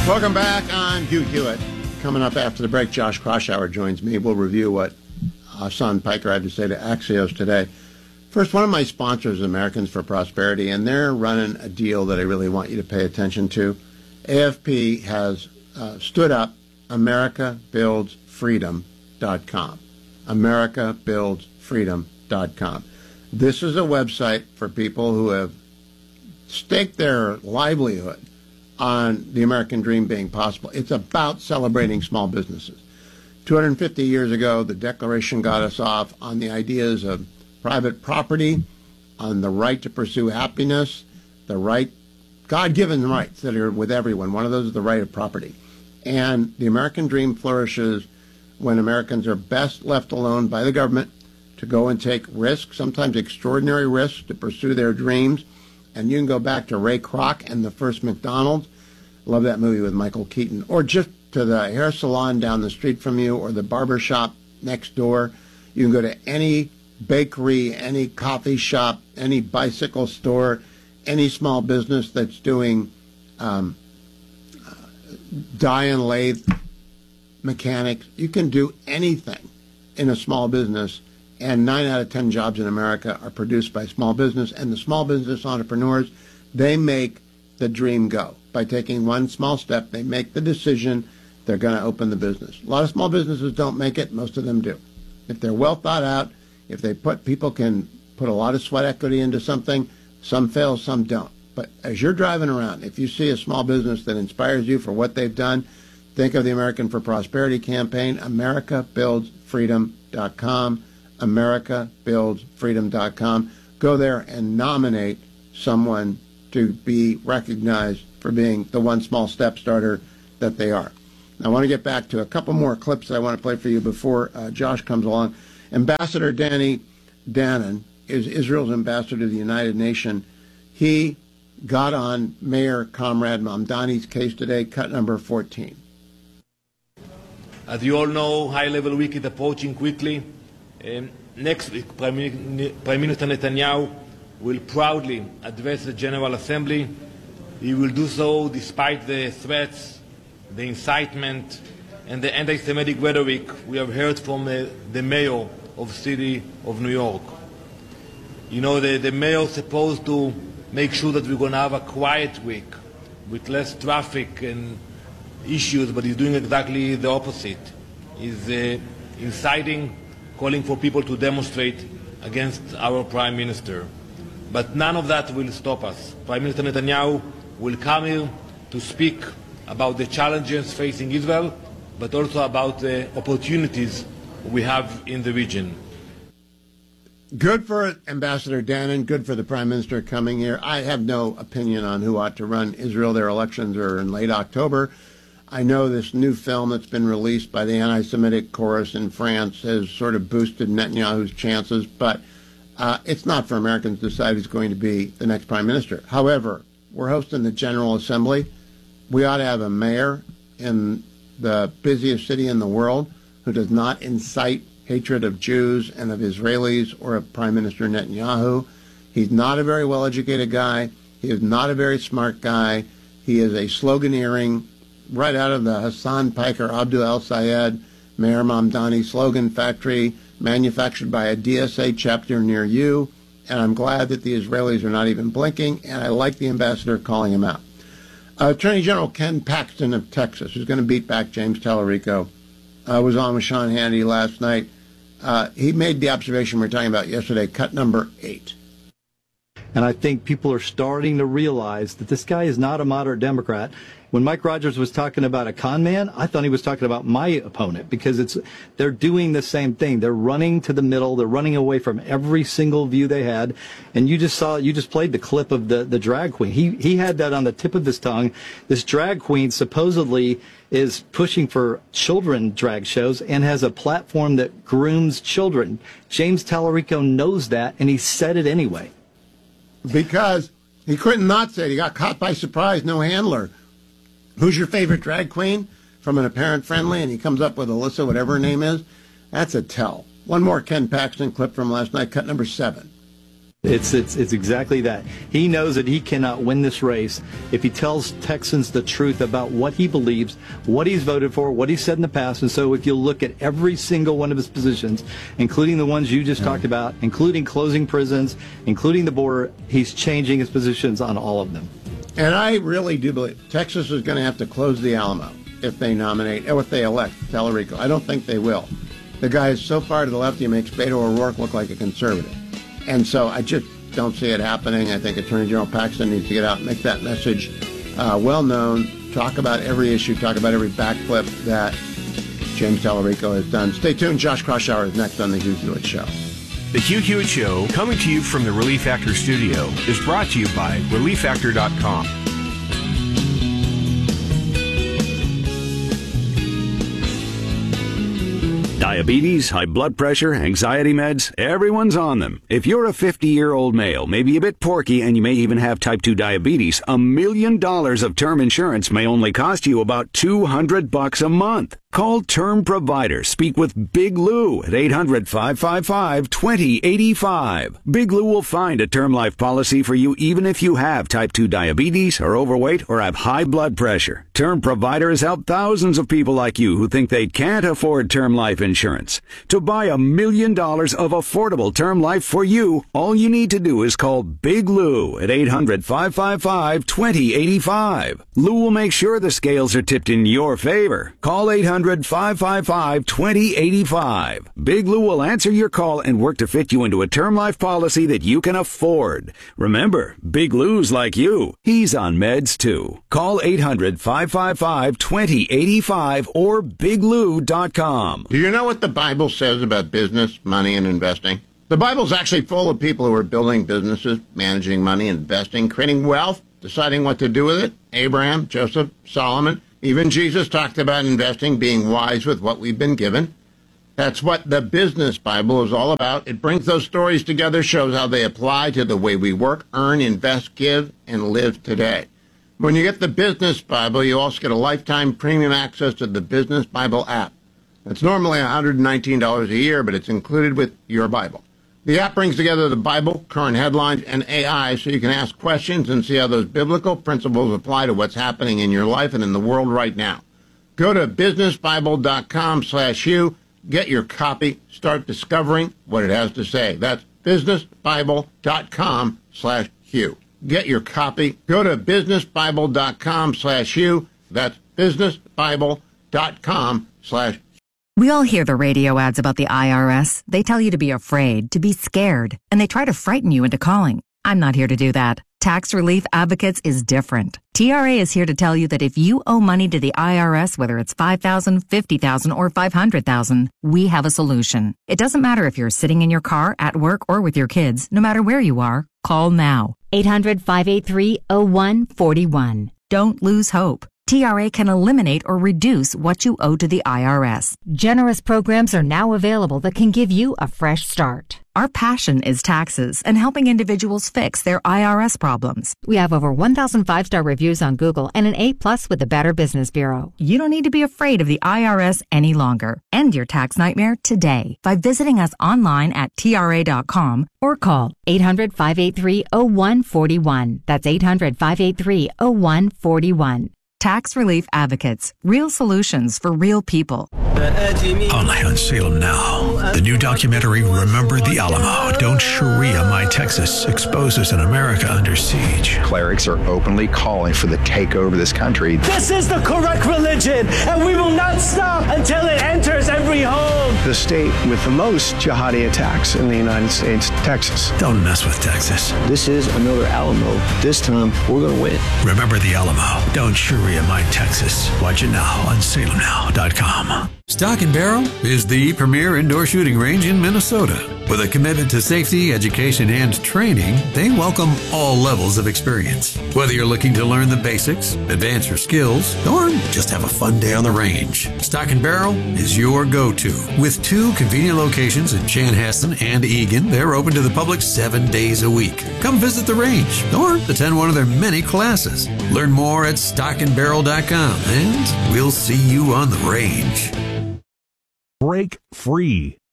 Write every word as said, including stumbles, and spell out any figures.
Welcome back on Hugh Hewitt. Coming up after the break, Josh Kraushaar joins me. We'll review what Hasan Piker had to say to Axios today. First, one of my sponsors is Americans for Prosperity, and they're running a deal that I really want you to pay attention to. A F P has uh, stood up America Builds Freedom dot com. America Builds Freedom dot com. This is a website for people who have staked their livelihood on the American dream being possible. It's about celebrating small businesses. two hundred fifty years ago, the Declaration got us off on the ideas of private property, on the right to pursue happiness, the right, God-given rights that are with everyone. One of those is the right of property. And the American dream flourishes when Americans are best left alone by the government to go and take risks, sometimes extraordinary risks, to pursue their dreams. And you can go back to Ray Kroc and the first McDonald's. Love that movie with Michael Keaton. Or just to the hair salon down the street from you or the barber shop next door. You can go to any bakery, any coffee shop, any bicycle store, any small business that's doing um, uh, die and lathe mechanics. You can do anything in a small business, and nine out of ten jobs in America are produced by small business, and the small business entrepreneurs, they make the dream go. By taking one small step, they make the decision they're going to open the business. A lot of small businesses don't make it. Most of them do. If they're well thought out, if they put, people can put a lot of sweat equity into something, some fail, some don't. But as you're driving around, if you see a small business that inspires you for what they've done, think of the American for Prosperity campaign, America Builds Freedom dot com, America Builds Freedom dot com. Go there and nominate someone to be recognized for being the one small step starter that they are. Now, I want to get back to a couple more clips that I want to play for you before uh, Josh comes along. Ambassador Danny Danon is Israel's ambassador to the United Nations. He got on Mayor Comrade Mamdani's case today, cut number fourteen. As you all know, high-level week is approaching quickly. Um, next week, Prime Minister Netanyahu will proudly address the General Assembly. He will do so despite the threats, the incitement, and the anti-Semitic rhetoric we have heard from uh, the mayor of the city of New York. You know, the, the mayor is supposed to make sure that we're going to have a quiet week with less traffic and issues, but he's doing exactly the opposite. He's uh, inciting, calling for people to demonstrate against our Prime Minister. But none of that will stop us. Prime Minister Netanyahu will come here to speak about the challenges facing Israel, but also about the opportunities we have in the region. Good for Ambassador Danon, good for the Prime Minister coming here. I have no opinion on who ought to run Israel. Their elections are in late October. I know this new film that's been released by the anti-Semitic chorus in France has sort of boosted Netanyahu's chances, but uh, it's not for Americans to decide who's going to be the next Prime Minister. However, we're hosting the General Assembly. We ought to have a mayor in the busiest city in the world who does not incite hatred of Jews and of Israelis or of Prime Minister Netanyahu. He's not a very well-educated guy. He is not a very smart guy. He is a sloganeering, right out of the Hasan Piker, Abdul El-Sayed, Mayor Mamdani slogan factory, manufactured by a D S A chapter near you. And I'm glad that the Israelis are not even blinking, and I like the ambassador calling him out. Uh, Attorney General Ken Paxton of Texas, who's going to beat back James Tallarico, uh, was on with Sean Hannity last night. Uh, he made the observation we were talking about yesterday, cut number eight. And I think people are starting to realize that this guy is not a moderate Democrat. When Mike Rogers was talking about a con man, I thought he was talking about my opponent, because it's they're doing the same thing. They're running to the middle. They're running away from every single view they had. And you just saw, you just played the clip of the, the drag queen. He, he had that on the tip of his tongue. This drag queen supposedly is pushing for children drag shows and has a platform that grooms children. James Tallarico knows that, and he said it anyway. Because he couldn't not say it. He got caught by surprise, no handler. Who's your favorite drag queen? From an apparent friendly, and he comes up with Alyssa, whatever her name is. That's a tell. One more Ken Paxton clip from last night, cut number seven. It's, it's it's exactly that. He knows that he cannot win this race if he tells Texans the truth about what he believes, what he's voted for, what he said in the past. And so if you look at every single one of his positions, including the ones you just yeah. talked about, including closing prisons, including the border, he's changing his positions on all of them. And I really do believe Texas is going to have to close the Alamo if they nominate, or if they elect Tallarico. I don't think they will. The guy is so far to the left, he makes Beto O'Rourke look like a conservative. And so I just don't see it happening. I think Attorney General Paxton needs to get out and make that message uh, well known, talk about every issue, talk about every backflip that James Tallarico has done. Stay tuned. Josh Kraushaar is next on The Hugh Hewitt Show. The Hugh Hewitt Show, coming to you from the Relief Factor studio, is brought to you by relief factor dot com. Diabetes, high blood pressure, anxiety meds, everyone's on them. If you're a fifty-year-old male, maybe a bit porky, and you may even have type two diabetes, a million dollars of term insurance may only cost you about two hundred bucks a month. Call Term Provider. Speak with Big Lou at eight hundred, five five five, two zero eight five. Big Lou will find a term life policy for you even if you have type two diabetes, are overweight, or have high blood pressure. Term Provider has helped thousands of people like you who think they can't afford term life insurance. To buy a million dollars of affordable term life for you, all you need to do is call Big Lou at eight hundred, five five five, two zero eight five. Lou will make sure the scales are tipped in your favor. Call eight hundred, five five five, two zero eight five. Big Lou will answer your call and work to fit you into a term life policy that you can afford. Remember, Big Lou's like you. He's on meds too. Call eight hundred, five five five, two zero eight five or big lou dot com. Do you know what the Bible says about business, money, and investing? The Bible's actually full of people who are building businesses, managing money, investing, creating wealth, deciding what to do with it. Abraham, Joseph, Solomon. Even Jesus talked about investing, being wise with what we've been given. That's what the Business Bible is all about. It brings those stories together, shows how they apply to the way we work, earn, invest, give, and live today. When you get the Business Bible, you also get a lifetime premium access to the Business Bible app. It's normally one hundred nineteen dollars a year, but it's included with your Bible. The app brings together the Bible, current headlines, and A I so you can ask questions and see how those biblical principles apply to what's happening in your life and in the world right now. Go to business bible dot com slash Hugh, get your copy, start discovering what it has to say. That's business bible dot com slash Hugh. Get your copy. Go to business bible dot com slash Hugh. That's business bible dot com slash Hugh. We all hear the radio ads about the I R S. They tell you to be afraid, to be scared, and they try to frighten you into calling. I'm not here to do that. Tax Relief Advocates is different. T R A is here to tell you that if you owe money to the I R S, whether it's five thousand dollars, fifty thousand dollars, or five hundred thousand dollars, we have a solution. It doesn't matter if you're sitting in your car, at work, or with your kids. No matter where you are, call now. eight hundred, five eight three, zero one four one. Don't lose hope. T R A can eliminate or reduce what you owe to the I R S. Generous programs are now available that can give you a fresh start. Our passion is taxes and helping individuals fix their I R S problems. We have over one thousand five-star reviews on Google and an A plus with the Better Business Bureau. You don't need to be afraid of the I R S any longer. End your tax nightmare today by visiting us online at T R A dot com or call eight hundred, five eight three, zero one four one. That's eight hundred, five eight three, zero one four one. Tax Relief Advocates. Real solutions for real people. Only on Salem Now. The new documentary, Remember the Alamo. Don't Sharia My Texas exposes an America under siege. Clerics are openly calling for the takeover of this country. This is the correct religion, and we will not stop until it enters every home. The state with the most jihadi attacks in the United States, Texas. Don't mess with Texas. This is another Alamo. This time, we're going to win. Remember the Alamo. Don't Sharia My Texas. Watch it now on salem now dot com. Stock and Barrel is the premier indoor shooting range in Minnesota. With a commitment to safety, education, and training, they welcome all levels of experience. Whether you're looking to learn the basics, advance your skills, or just have a fun day on the range, Stock and Barrel is your go-to. With two convenient locations in Chanhassen and Eagan, they're open to the public seven days a week. Come visit the range or attend one of their many classes. Learn more at stock and barrel dot com, and we'll see you on the range. Break free.